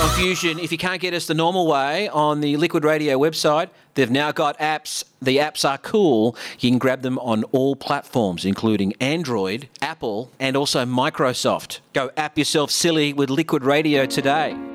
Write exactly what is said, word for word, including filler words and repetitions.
on Fusion. If you can't get us the normal way on the Liquid Radio website, they've now got apps. The apps are cool. You can grab them on all platforms, including Android, Apple, and also Microsoft. Go app yourself silly with Liquid Radio today.